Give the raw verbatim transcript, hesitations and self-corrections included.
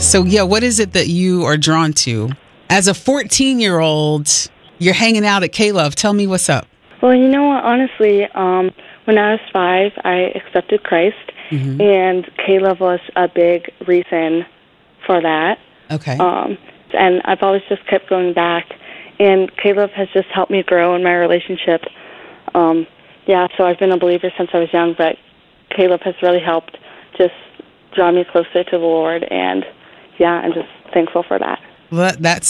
So, yeah, what is it that you are drawn to? As a fourteen-year-old, you're hanging out at K-Love. Tell me what's up. Well, you know what? Honestly, um, when I was five, I accepted Christ, mm-hmm. and K-Love was a big reason for that. Okay. Um, and I've always just kept going back, and K-Love has just helped me grow in my relationship. Um, yeah, so I've been a believer since I was young, but K-Love has really helped just draw me closer to the Lord, and yeah, I'm just thankful for that. Well, that's